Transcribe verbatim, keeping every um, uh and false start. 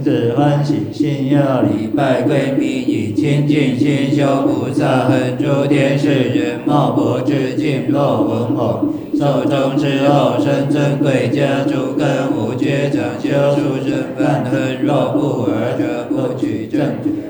君子欢喜心要礼拜贵宾，以清净心修菩萨，恒诸天世人貌博致敬若文宏，寿终之后生珍贵家，诸根无缺，长修出生梵恨，若不尔者不取正